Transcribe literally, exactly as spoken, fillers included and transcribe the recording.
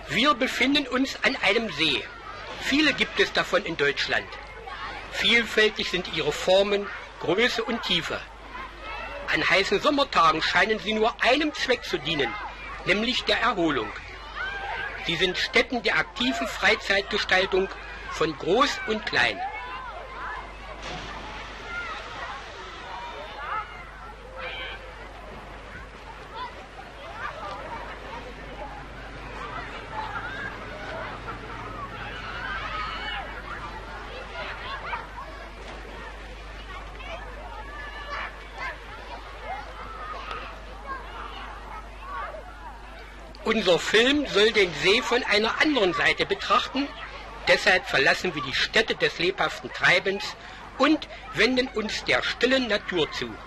Wir befinden uns an einem See. Viele gibt es davon in Deutschland. Vielfältig sind ihre Formen, Größe und Tiefe. An heißen Sommertagen scheinen sie nur einem Zweck zu dienen, nämlich der Erholung. Sie sind Stätten der aktiven Freizeitgestaltung von Groß und Klein. Unser Film soll den See von einer anderen Seite betrachten, deshalb verlassen wir die Stätte des lebhaften Treibens und wenden uns der stillen Natur zu.